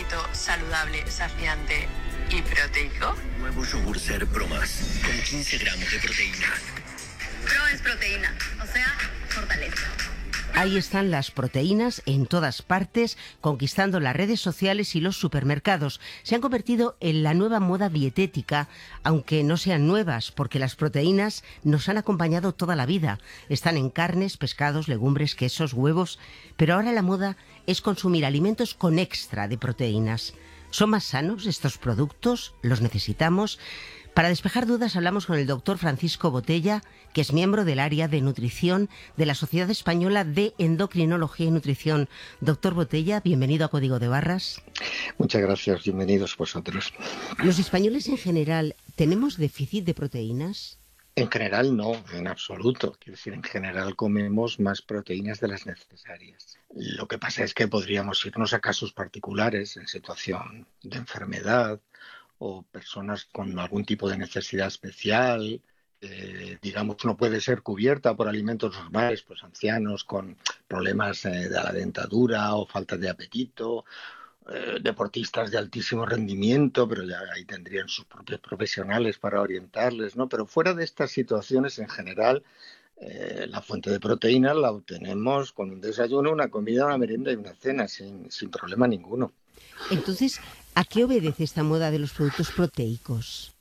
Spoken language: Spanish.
poquito saludable, saciante y proteico? Nuevo yogur Ser Pro Más, con 15 gramos de proteína. Pro es proteína, o sea, fortaleza. Ahí están las proteínas en todas partes, conquistando las redes sociales y los supermercados. Se han convertido en la nueva moda dietética, aunque no sean nuevas, porque las proteínas nos han acompañado toda la vida. Están en carnes, pescados, legumbres, quesos, huevos. Pero ahora la moda es consumir alimentos con extra de proteínas. ¿Son más sanos estos productos? ¿Los necesitamos? Para despejar dudas hablamos con el doctor Francisco Botella, que es miembro del área de nutrición de la Sociedad Española de Endocrinología y Nutrición. Doctor Botella, bienvenido a Código de Barras. Muchas gracias, bienvenidos vosotros. ¿Los españoles en general tenemos déficit de proteínas? En general no, en absoluto. Quiero decir, en general comemos más proteínas de las necesarias. Lo que pasa es que podríamos irnos a casos particulares en situación de enfermedad o personas con algún tipo de necesidad especial, digamos, no puede ser cubierta por alimentos normales, pues ancianos con problemas de la dentadura o falta de apetito, deportistas de altísimo rendimiento, pero ya ahí tendrían sus propios profesionales para orientarles, ¿no? Pero fuera de estas situaciones, en general, la fuente de proteínas la obtenemos con un desayuno, una comida, una merienda y una cena, sin problema ninguno. Entonces, ¿a qué obedece esta moda de los productos proteicos?